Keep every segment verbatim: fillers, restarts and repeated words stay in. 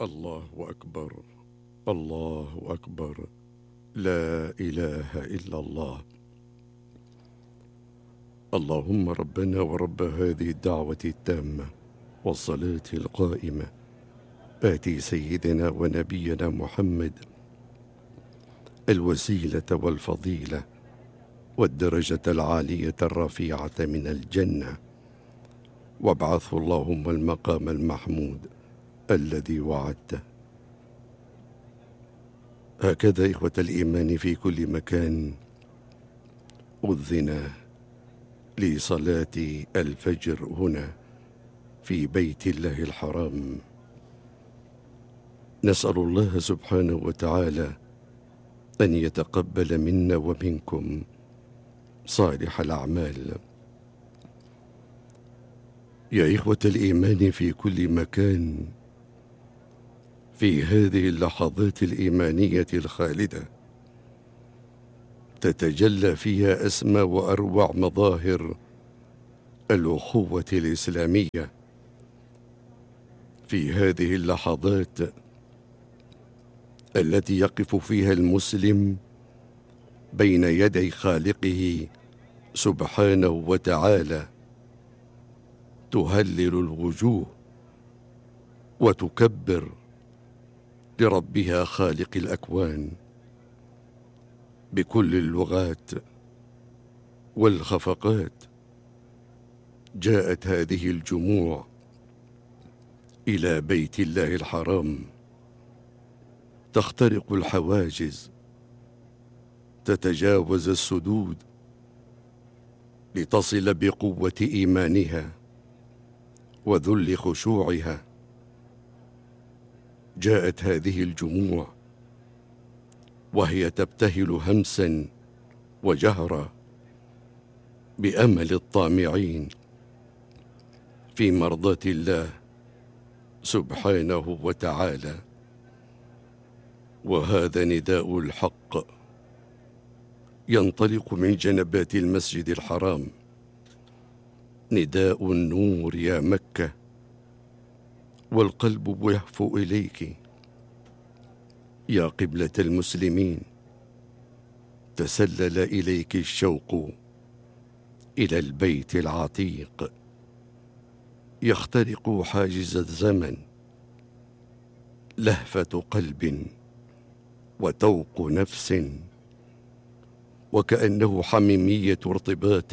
الله أكبر. الله أكبر. لا إله إلا الله. اللهم ربنا ورب هذه الدعوة التامة والصلاة القائمة، آتي سيدنا ونبينا محمد الوسيلة والفضيلة والدرجة العالية الرفيعة من الجنة، وابعثه اللهم المقام المحمود الذي وعدته. هكذا إخوة الإيمان في كل مكان أذن لصلاة الفجر هنا في بيت الله الحرام. نسأل الله سبحانه وتعالى أن يتقبل منا ومنكم صالح الأعمال. يا إخوة الإيمان في كل مكان، في هذه اللحظات الإيمانية الخالدة تتجلى فيها أسمى وأروع مظاهر الأخوة الإسلامية. في هذه اللحظات التي يقف فيها المسلم بين يدي خالقه سبحانه وتعالى، تهلل الوجوه وتكبر لربها خالق الأكوان بكل اللغات والخفقات. جاءت هذه الجموع إلى بيت الله الحرام تخترق الحواجز، تتجاوز السدود لتصل بقوة إيمانها وذل خشوعها. جاءت هذه الجموع وهي تبتهل همسا وجهرا بأمل الطامعين في مرضاة الله سبحانه وتعالى. وهذا نداء الحق ينطلق من جنبات المسجد الحرام، نداء النور يا مكة، والقلب يهفو إليك يا قبلة المسلمين. تسلل إليك الشوق إلى البيت العتيق، يخترق حاجز الزمن لهفة قلب وتوق نفس، وكأنه حميمية ارتباط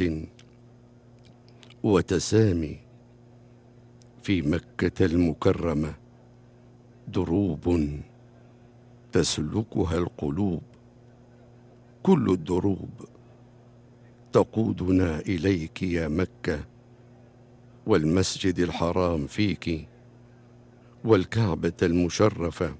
وتسامي. في مكة المكرمة دروب تسلكها القلوب، كل الدروب تقودنا إليك يا مكة، والمسجد الحرام فيك، والكعبة المشرفة،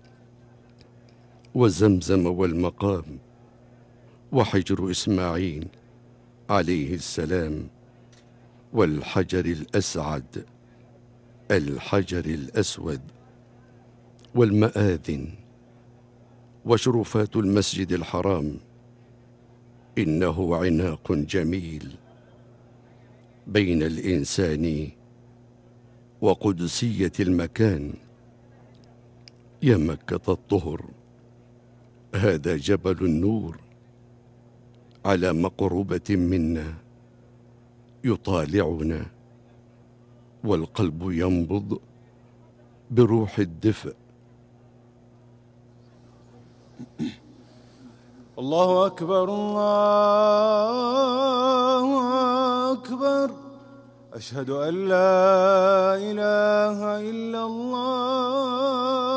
وزمزم والمقام، وحجر إسماعيل عليه السلام، والحجر الأسعد الحجر الأسود، والمآذن وشرفات المسجد الحرام. إنه عناق جميل بين الإنسان وقدسية المكان. يا مكة الطهر، هذا جبل النور على مقربة منا يطالعنا، والقلب ينبض بروح الدفء. الله أكبر الله أكبر، أشهد أن لا إله إلا الله